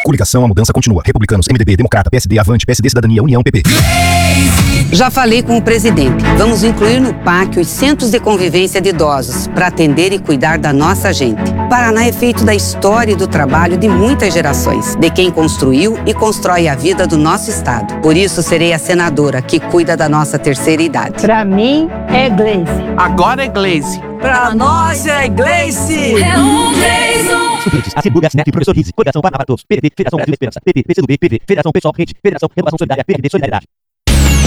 Coligação, a mudança continua. Republicanos, MDB, Democrata, PSD, Avante, PSD, Cidadania, União, PP. Já falei com o presidente. Vamos incluir no PAC os centros de convivência de idosos para atender e cuidar da nossa gente. Paraná é feito da história e do trabalho de muitas gerações, de quem construiu e constrói a vida do nosso estado. Por isso, serei a senadora que cuida da nossa terceira idade. Pra mim, é Gleice. Agora é Gleice. Pra nós é Gleice! É um Gleison! Suplentes, Acimbu, Gasnet, Professor Rizzi, Coligação Paraná para Todos, PDT, Federação Brasil Esperança, PP, PCdoB, PV, Federação Pessoal Rede, Federação Renovação Solidária, PRD Solidariedade.